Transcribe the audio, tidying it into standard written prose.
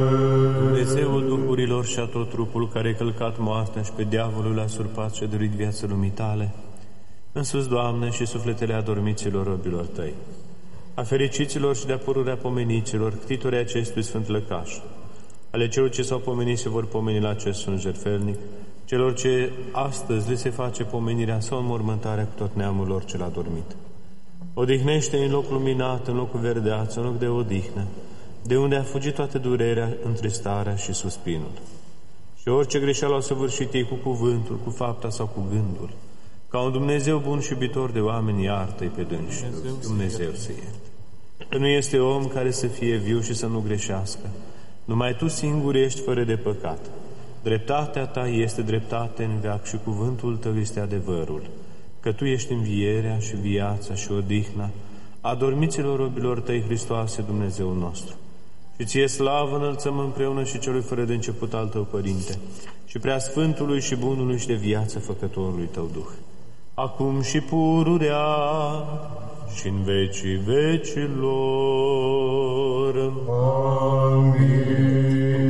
Dumnezeul duhurilor și a tot trupul care a călcat moartea și pe diavolul a surpat și a dăruit viață lumii tale, însuți, Doamne, și sufletele adormiților robilor Tăi, a fericiților și de-a pururea pomenicilor, ctitorii acestui sfânt lăcaș, ale celor ce s-au pomenit se vor pomeni la acest sfânt jertfelnic, celor ce astăzi le se face pomenirea sau înmormântarea cu tot neamul lor cel adormit. Odihnește în loc luminat, în locul verdeață, în loc de odihnă, de unde a fugit toată durerea, întristarea și suspinul. Și orice greșeală au săvârșit ei cu cuvântul, cu fapta sau cu gândul, ca un Dumnezeu bun și iubitor de oameni, iartă-i pe dânsi. Dumnezeu să ierte. Că nu este om care să fie viu și să nu greșească. Numai Tu singur ești fără de păcat. Dreptatea Ta este dreptate în veac și cuvântul Tău este adevărul. Că Tu ești învierea și viața și odihna adormiților robilor Tăi, Hristoase, Dumnezeul nostru. Și Ție slavă înălțăm împreună și celui fără de început al Tău, Părinte, și Preasfântului și Bunului și de viață Făcătorului Tău Duh, acum și pururea și în vecii vecilor. Amin.